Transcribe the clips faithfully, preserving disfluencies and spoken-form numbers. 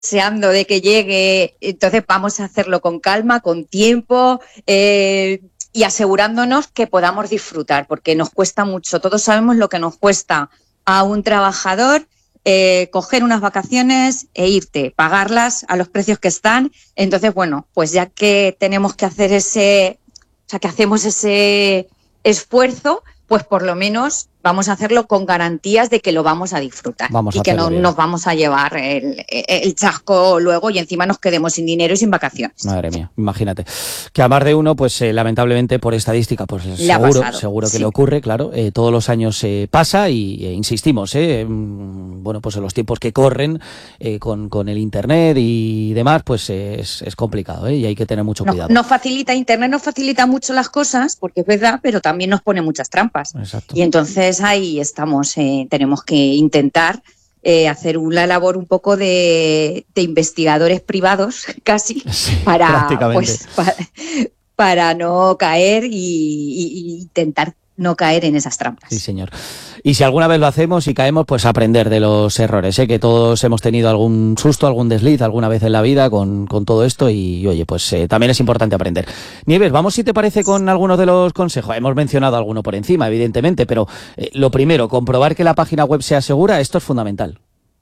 deseando de que llegue, entonces vamos a hacerlo con calma, con tiempo eh, y asegurándonos que podamos disfrutar, porque nos cuesta mucho, todos sabemos lo que nos cuesta a un trabajador eh, coger unas vacaciones e irte, pagarlas a los precios que están. Entonces, bueno, pues ya que tenemos que hacer ese, o sea, que hacemos ese esfuerzo, pues por lo menos vamos a hacerlo con garantías de que lo vamos a disfrutar vamos y a que no bien. nos vamos a llevar el, el chasco luego y encima nos quedemos sin dinero y sin vacaciones. Madre mía, imagínate. Que a más de uno, pues eh, lamentablemente por estadística, pues Le seguro, ha seguro que sí. le ocurre, claro. Eh, todos los años eh, pasa y eh, insistimos, eh, mm, bueno, pues en los tiempos que corren eh, con, con el internet y demás, pues eh, es, es complicado, eh, y hay que tener mucho Nos, cuidado. nos facilita, internet nos facilita mucho las cosas, porque es verdad, pero también nos pone muchas trampas. Exacto. Y entonces ahí estamos. Eh, tenemos que intentar eh, hacer una labor un poco de, de investigadores privados casi Sí, para, prácticamente. pues, para, para no caer y, y, y intentar no caer en esas trampas. Sí, señor. Y si alguna vez lo hacemos y caemos, pues aprender de los errores, ¿eh? Que todos hemos tenido algún susto, algún desliz alguna vez en la vida con, con todo esto y, oye, pues eh, también es importante aprender. Nieves, vamos si te parece con algunos de los consejos. Hemos mencionado alguno por encima, evidentemente, pero eh, lo primero, comprobar que la página web sea segura, esto es fundamental.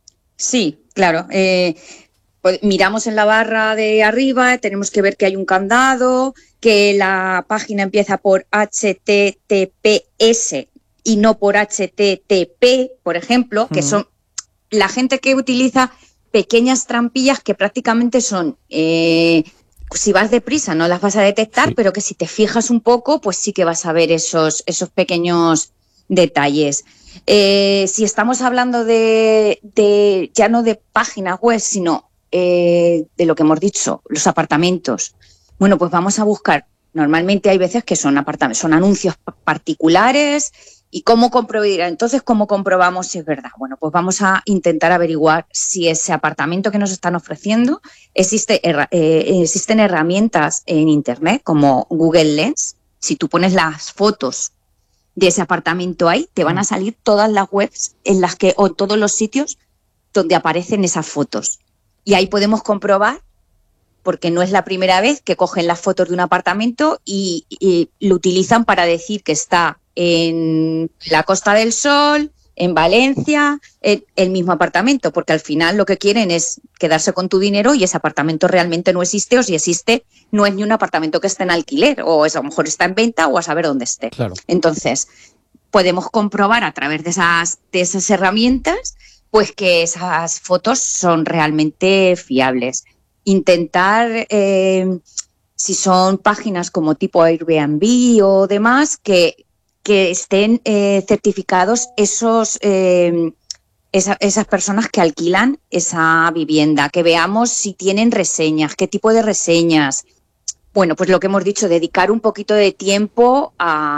Sí, claro. Eh, pues miramos en la barra de arriba, tenemos que ver que hay un candado, que la página empieza por H T T P S y no por H T T P, por ejemplo, que son la gente que utiliza pequeñas trampillas que prácticamente son, eh, si vas deprisa no las vas a detectar, Sí. pero que si te fijas un poco, pues sí que vas a ver esos, esos pequeños detalles. Eh, si estamos hablando de, de ya no de páginas web, sino eh, de lo que hemos dicho, los apartamentos, bueno, pues vamos a buscar, normalmente hay veces que son apartamentos, son anuncios particulares. ¿Y cómo comprobar? Entonces, ¿cómo comprobamos si es verdad? Bueno, pues vamos a intentar averiguar si ese apartamento que nos están ofreciendo, existe, eh, existen herramientas en Internet como Google Lens. Si tú pones las fotos de ese apartamento ahí, te van a salir todas las webs en las que, o todos los sitios donde aparecen esas fotos. Y ahí podemos comprobar, porque no es la primera vez que cogen las fotos de un apartamento y, y lo utilizan para decir que está en la Costa del Sol, en Valencia, el, el mismo apartamento, porque al final lo que quieren es quedarse con tu dinero y ese apartamento realmente no existe, o si existe, no es ni un apartamento que esté en alquiler, o es, a lo mejor está en venta o a saber dónde esté. Claro. Entonces, podemos comprobar a través de esas, de esas herramientas pues que esas fotos son realmente fiables. Intentar, eh, si son páginas como tipo Airbnb o demás, que que estén eh, certificados esos eh, esa, esas personas que alquilan esa vivienda, que veamos si tienen reseñas, qué tipo de reseñas. Bueno, pues lo que hemos dicho, dedicar un poquito de tiempo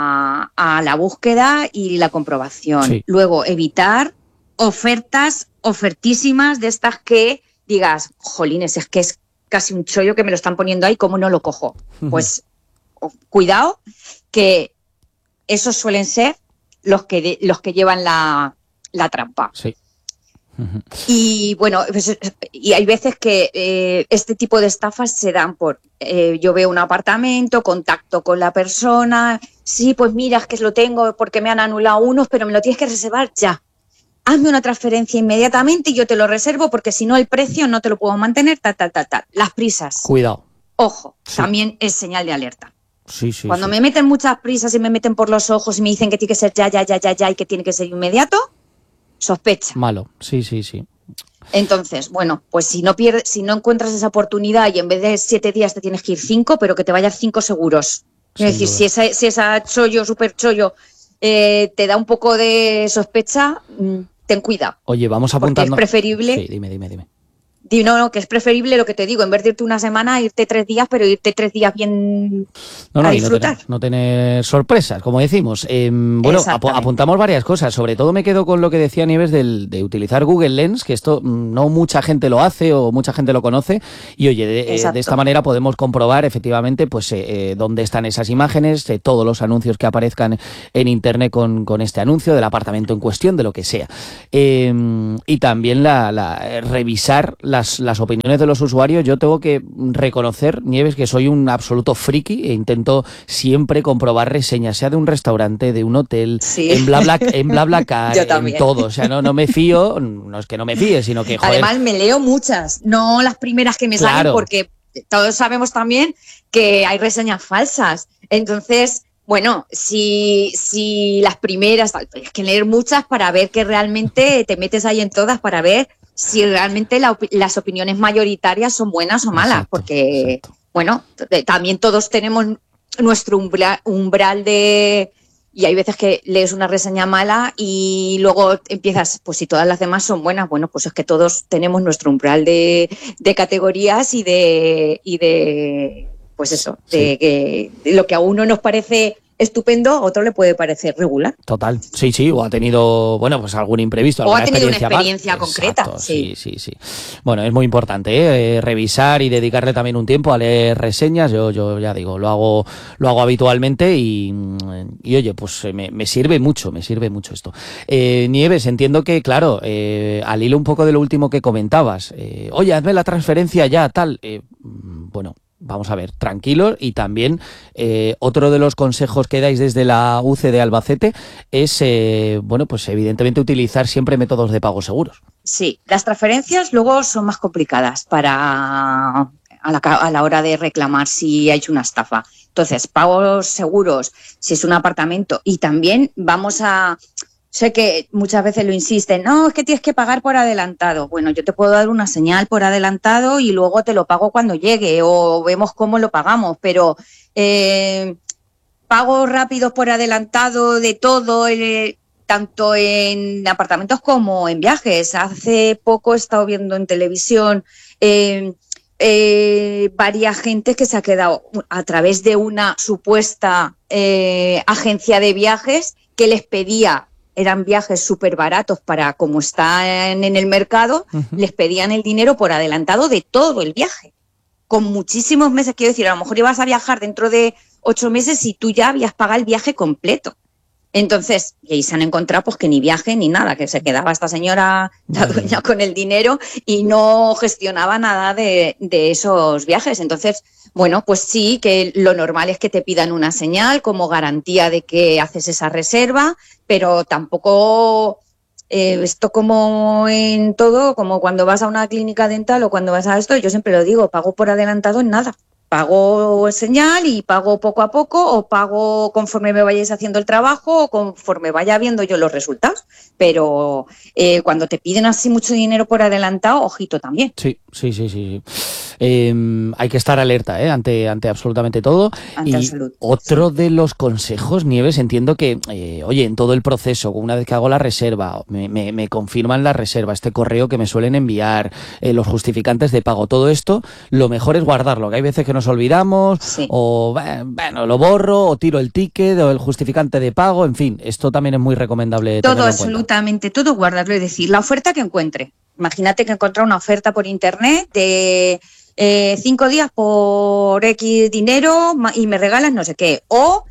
a, a la búsqueda y la comprobación. Sí. Luego, evitar ofertas ofertísimas de estas que digas, jolines, es que es casi un chollo que me lo están poniendo ahí, ¿cómo no lo cojo? Pues cuidado, que esos suelen ser los que, de, los que llevan la, la trampa. Sí. Uh-huh. Y bueno, pues, y hay veces que eh, este tipo de estafas se dan por, eh, yo veo un apartamento, contacto con la persona, sí, pues mira, es que lo tengo porque me han anulado unos, pero me lo tienes que reservar ya. Hazme una transferencia inmediatamente y yo te lo reservo porque si no el precio no te lo puedo mantener, tal, tal, tal, tal. Las prisas. Cuidado. Ojo, Sí. también es señal de alerta. Sí, sí, Cuando sí. me meten muchas prisas y me meten por los ojos y me dicen que tiene que ser ya, ya, ya, ya, ya y que tiene que ser inmediato, sospecha. Malo, sí, sí, sí. Entonces, bueno, pues si no pierdes, si no encuentras esa oportunidad y en vez de siete días te tienes que ir cinco, pero que te vayas cinco seguros. Sin Es decir, duda. si esa, si esa chollo, super chollo, eh, te da un poco de sospecha, mmm, ten cuidado. Oye, vamos Porque apuntando. es preferible. Sí, dime, dime, dime. No, no, que es preferible lo que te digo, en vez de irte una semana, irte tres días, pero irte tres días bien No, no, a y no disfrutar. tener, no tener sorpresas, como decimos. Eh, bueno, ap- Exactamente. apuntamos varias cosas. Sobre todo me quedo con lo que decía Nieves del, de utilizar Google Lens, que esto mm, no mucha gente lo hace o mucha gente lo conoce. Y oye, de, eh, Exacto. de esta manera podemos comprobar efectivamente pues eh, eh, dónde están esas imágenes, eh, todos los anuncios que aparezcan en internet con, con este anuncio, del apartamento en cuestión, de lo que sea. Eh, y también la, la, eh, revisar las las, las opiniones de los usuarios, yo tengo que reconocer, Nieves, que soy un absoluto friki e intento siempre comprobar reseñas, sea de un restaurante, de un hotel, sí. en Blabla, en BlaBlaCar, en todo. O sea, no, no me fío, no es que no me fíe, sino que, joder. Además, me leo muchas, no las primeras que me Claro. salen, porque todos sabemos también que hay reseñas falsas. Entonces, bueno, si, si las primeras, hay que leer muchas para ver que realmente te metes ahí en todas para ver si realmente la, las opiniones mayoritarias son buenas o malas, exacto, porque, exacto. bueno, también todos tenemos nuestro umbral, umbral de... Y hay veces que lees una reseña mala y luego empiezas, pues si todas las demás son buenas, bueno, pues es que todos tenemos nuestro umbral de, de categorías y de, y de, pues eso, de, sí. que, de lo que a uno nos parece estupendo, a otro le puede parecer regular. Total, sí, sí, o ha tenido, bueno, pues algún imprevisto, o alguna ha tenido experiencia una experiencia mal. concreta. Exacto, sí. sí, sí, sí. Bueno, es muy importante, ¿eh? revisar y dedicarle también un tiempo a leer reseñas. Yo, yo ya digo, lo hago, lo hago habitualmente y, y oye, pues me, me sirve mucho, me sirve mucho esto. Eh, Nieves, entiendo que, claro, eh, al hilo un poco de lo último que comentabas, eh, oye, hazme la transferencia ya, tal, eh, bueno. Vamos a ver, tranquilos, y también eh, otro de los consejos que dais desde la U C de Albacete es, eh, bueno, pues evidentemente utilizar siempre métodos de pago seguros. Sí, las transferencias luego son más complicadas para a la, a la hora de reclamar si ha hecho una estafa. Entonces, pagos seguros, si es un apartamento, y también vamos a... Sé que muchas veces lo insisten, no, es que tienes que pagar por adelantado. Bueno, yo te puedo dar una señal por adelantado y luego te lo pago cuando llegue o vemos cómo lo pagamos, pero eh, pagos rápidos por adelantado de todo, eh, tanto en apartamentos como en viajes. Hace poco he estado viendo en televisión eh, eh, varias gentes que se ha quedado a través de una supuesta eh, agencia de viajes que les pedía... Eran viajes súper baratos para como están en el mercado, uh-huh. les pedían el dinero por adelantado de todo el viaje. Con muchísimos meses, quiero decir, a lo mejor ibas a viajar dentro de ocho meses y tú ya habías pagado el viaje completo. Entonces, y ahí se han encontrado pues que ni viaje ni nada, que se quedaba esta señora, la dueña, con el dinero y no gestionaba nada de, de esos viajes. Entonces, bueno, pues sí, que lo normal es que te pidan una señal como garantía de que haces esa reserva, pero tampoco eh, esto como en todo, como cuando vas a una clínica dental o cuando vas a esto, yo siempre lo digo, pago por adelantado en nada. Pago señal y pago poco a poco o pago conforme me vayáis haciendo el trabajo o conforme vaya viendo yo los resultados. Pero eh, cuando te piden así mucho dinero por adelantado, ojito también. Sí, sí, sí, sí. Eh, hay que estar alerta ¿eh? ante, ante absolutamente todo. Ante y absoluto, otro sí. de los consejos, Nieves, entiendo que, eh, oye, en todo el proceso, una vez que hago la reserva, me, me, me confirman la reserva, este correo que me suelen enviar, eh, los justificantes de pago, todo esto, lo mejor es guardarlo, que hay veces que nos olvidamos, sí. o bueno, lo borro, o tiro el ticket, o el justificante de pago, en fin, esto también es muy recomendable. Todo, absolutamente, todo guardarlo, es decir, la oferta que encuentre. Imagínate que encontré una oferta por internet de eh, cinco días por X dinero y me regalas no sé qué. O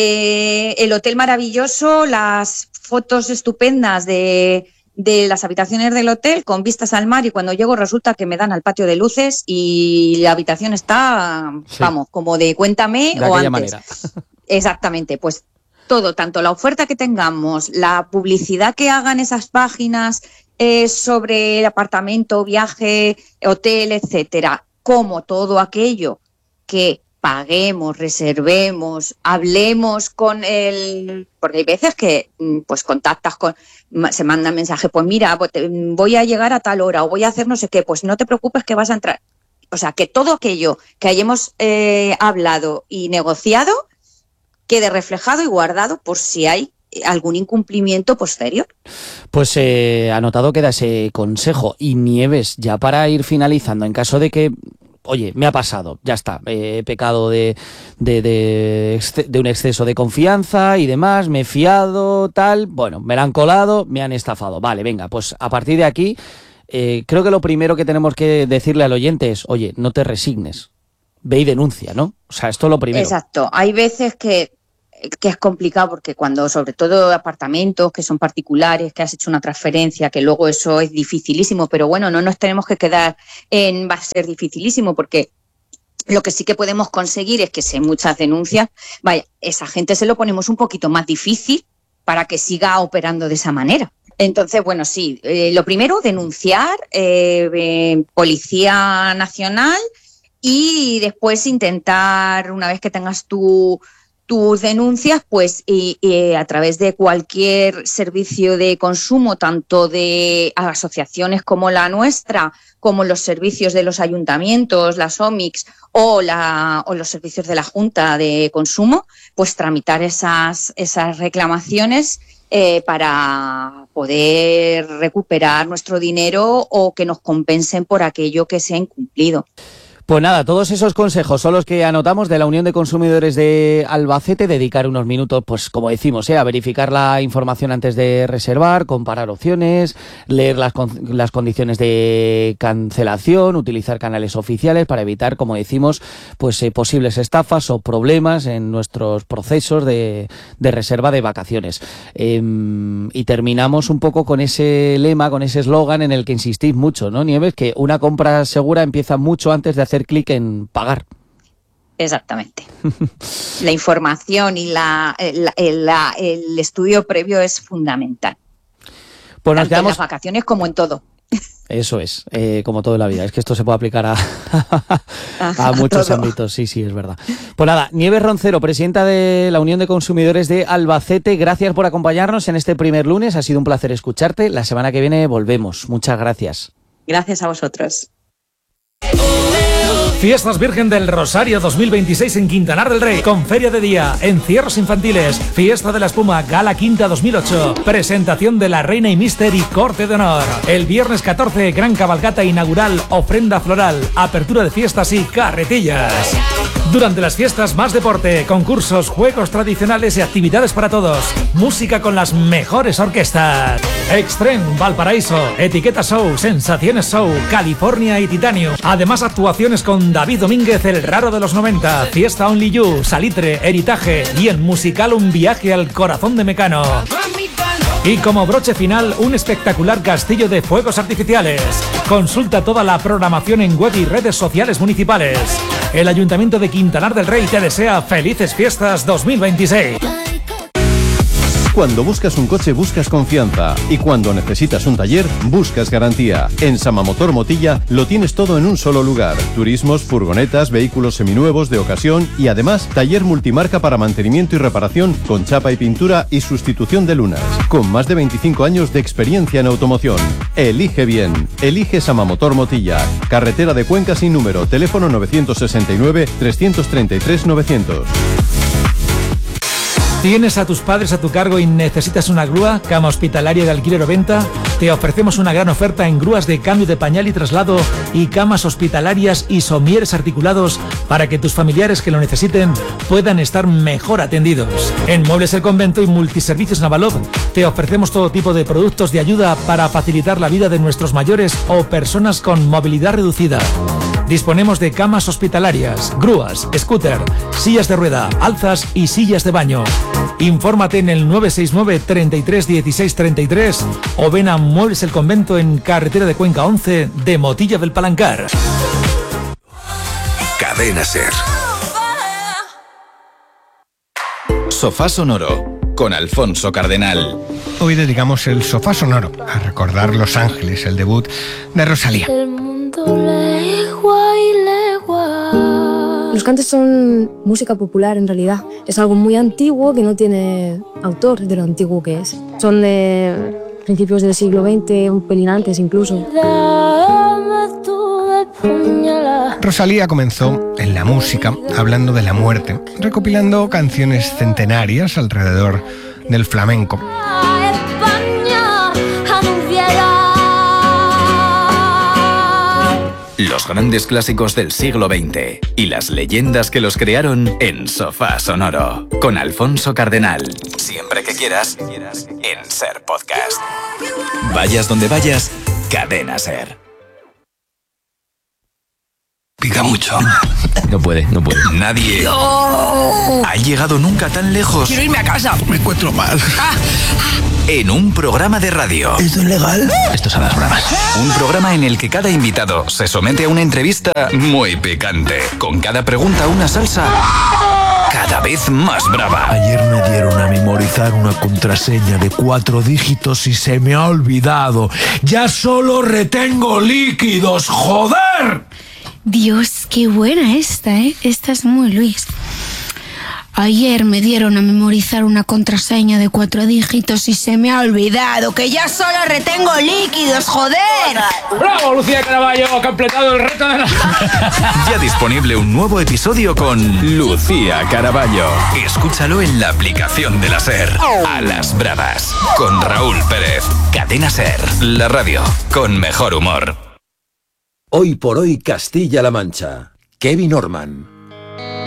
eh, el hotel maravilloso, las fotos estupendas de, de las habitaciones del hotel con vistas al mar y cuando llego resulta que me dan al patio de luces y la habitación está, sí. vamos, como de cuéntame de o antes. Manera. Exactamente, pues todo, tanto la oferta que tengamos, la publicidad que hagan esas páginas eh, sobre el apartamento, viaje, hotel, etcétera, como todo aquello que paguemos, reservemos, hablemos con el... Porque hay veces que pues contactas con... Se manda mensaje, pues mira, voy a llegar a tal hora o voy a hacer no sé qué, pues no te preocupes que vas a entrar. O sea, que todo aquello que hayamos eh, hablado y negociado quede reflejado y guardado por si hay algún incumplimiento posterior. Pues eh, anotado queda ese consejo. Y Nieves, ya para ir finalizando, en caso de que, oye, me ha pasado, ya está, eh, he pecado de, de, de, de un exceso de confianza y demás, me he fiado, tal, bueno, me la han colado, me han estafado. Vale, venga, pues a partir de aquí, eh, creo que lo primero que tenemos que decirle al oyente es, oye, no te resignes, ve y denuncia, ¿no? O sea, esto es lo primero. Exacto, hay veces que que es complicado porque cuando, sobre todo apartamentos que son particulares, que has hecho una transferencia, que luego eso es dificilísimo, pero bueno, no nos tenemos que quedar en va a ser dificilísimo porque lo que sí que podemos conseguir es que si hay muchas denuncias, vaya, esa gente se lo ponemos un poquito más difícil para que siga operando de esa manera. Entonces, bueno, sí, eh, lo primero, denunciar, eh, eh, Policía Nacional, y después intentar, una vez que tengas tu, tus denuncias, pues y, y a través de cualquier servicio de consumo, tanto de asociaciones como la nuestra, como los servicios de los ayuntamientos, las O M I Cs o, la, o los servicios de la Junta de Consumo, pues tramitar esas, esas reclamaciones eh, para poder recuperar nuestro dinero o que nos compensen por aquello que se ha incumplido. Pues nada, todos esos consejos son los que anotamos de la Unión de Consumidores de Albacete. Dedicar unos minutos, pues como decimos, ¿eh? a verificar la información antes de reservar, comparar opciones, leer las, con las condiciones de cancelación, utilizar canales oficiales para evitar, como decimos, pues eh, posibles estafas o problemas en nuestros procesos de, de reserva de vacaciones. Eh, y terminamos un poco con ese lema, con ese eslogan en el que insistís mucho, ¿no, Nieves? Que una compra segura empieza mucho antes de hacer hacer clic en pagar. Exactamente. La información y la, la, la, el estudio previo es fundamental. Pues nos tanto quedamos... en las vacaciones como en todo. Eso es, eh, como todo en la vida. Es que esto se puede aplicar a, a, a muchos todo. ámbitos. Sí, sí, es verdad. Pues nada, Nieves Roncero, presidenta de la Unión de Consumidores de Albacete, gracias por acompañarnos en este primer lunes. Ha sido un placer escucharte. La semana que viene volvemos. Muchas gracias. Gracias a vosotros. Fiestas Virgen del Rosario dos mil veintiséis en Quintanar del Rey, con feria de día, encierros infantiles, fiesta de la espuma, gala quinta dos mil ocho, presentación de la Reina y Mister y corte de honor. El viernes catorce, gran cabalgata inaugural, ofrenda floral, apertura de fiestas y carretillas. Durante las fiestas, más deporte, concursos, juegos tradicionales y actividades para todos. Música con las mejores orquestas. Extreme, Valparaíso, Etiqueta Show, Sensaciones Show, California y Titanium. Además, actuaciones con David Domínguez, el raro de los noventa, Fiesta Only You, Salitre, Heritaje y el musical Un viaje al corazón de Mecano. Y como broche final, un espectacular castillo de fuegos artificiales. Consulta toda la programación en web y redes sociales municipales. El Ayuntamiento de Quintanar del Rey te desea felices fiestas dos mil veintiséis. Cuando buscas un coche buscas confianza y cuando necesitas un taller buscas garantía. En Samamotor Motilla lo tienes todo en un solo lugar. Turismos, furgonetas, vehículos seminuevos de ocasión y además taller multimarca para mantenimiento y reparación con chapa y pintura y sustitución de lunas. Con más de veinticinco años de experiencia en automoción. Elige bien. Elige Samamotor Motilla. Carretera de Cuenca sin número. Teléfono novecientos sesenta y nueve, trescientos treinta y tres, novecientos. ¿Tienes a tus padres a tu cargo y necesitas una grúa, cama hospitalaria de alquiler o venta? Te ofrecemos una gran oferta en grúas de cambio de pañal y traslado y camas hospitalarias y somieres articulados para que tus familiares que lo necesiten puedan estar mejor atendidos. En Muebles El Convento y Multiservicios Navalov te ofrecemos todo tipo de productos de ayuda para facilitar la vida de nuestros mayores o personas con movilidad reducida. Disponemos de camas hospitalarias, grúas, scooter, sillas de rueda, alzas y sillas de baño. Infórmate en el nueve seis nueve, treinta y tres, dieciséis, treinta y tres o ven a Muebles El Convento en Carretera de Cuenca once de Motilla del Palancar. Cadena Ser. Sofá Sonoro con Alfonso Cardenal. Hoy dedicamos el Sofá Sonoro a recordar Los Ángeles, el debut de Rosalía. El mundo legua y legua. Los cantes son música popular en realidad. Es algo muy antiguo que no tiene autor de lo antiguo que es. Son de principios del siglo veinte, un pelín antes incluso. Rosalía comenzó en la música hablando de la muerte, recopilando canciones centenarias alrededor del flamenco. Los grandes clásicos del siglo veinte y las leyendas que los crearon en Sofá Sonoro con Alfonso Cardenal. Siempre que quieras, en Ser Podcast. Vayas donde vayas, Cadena Ser. pica mucho. No puede, no puede. Nadie no. ha llegado nunca tan lejos. Quiero irme a casa. Me encuentro mal. En un programa de radio. ¿Esto es legal? Esto es a las bravas. Un programa en el que cada invitado se somete a una entrevista muy picante. Con cada pregunta una salsa cada vez más brava. Ayer me dieron a memorizar una contraseña de cuatro dígitos y se me ha olvidado. Ya solo retengo líquidos, ¡joder! Dios, qué buena esta, ¿eh? Esta es muy Luis. Ayer me dieron a memorizar una contraseña de cuatro dígitos y se me ha olvidado que ya solo retengo líquidos, joder. ¡Bravo, Lucía Caraballo! Ha completado el reto de la... Ya disponible un nuevo episodio con Lucía Caraballo. Escúchalo en la aplicación de la SER. A las bravas. Con Raúl Pérez. Cadena SER. La radio con mejor humor. Hoy por hoy Castilla-La Mancha. Kevin Orman.